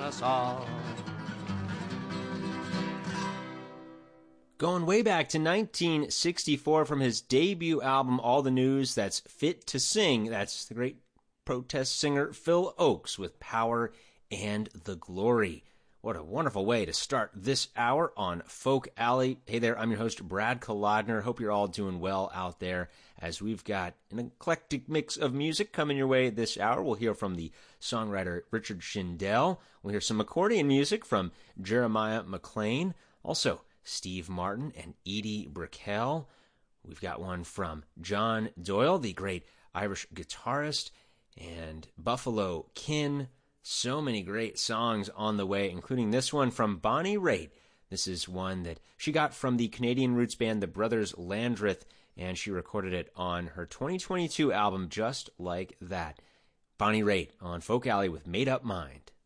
us all. Going way back to 1964 from his debut album, All the News That's Fit to Sing. That's the great protest singer Phil Ochs with Power and the Glory. What a wonderful way to start this hour on Folk Alley. Hey there, I'm your host, Brad Kolodner. Hope you're all doing well out there as we've got an eclectic mix of music coming your way this hour. We'll hear from the songwriter Richard Shindell. We'll hear some accordion music from Jeremiah McLean. Also, Steve Martin and Edie Brickell. We've got one from John Doyle, the great Irish guitarist, and Buffalo Kin. So many great songs on the way, including this one from Bonnie Raitt. This is one that she got from the Canadian roots band The Brothers Landreth, and she recorded it on her 2022 album, Just Like That. Bonnie Raitt on Folk Alley with Made Up Mind.